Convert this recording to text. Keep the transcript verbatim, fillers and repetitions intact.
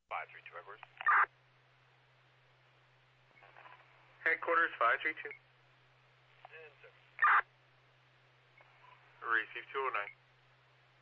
five three two, headquarters. Headquarters, five three two. And seven. Receive two oh nine.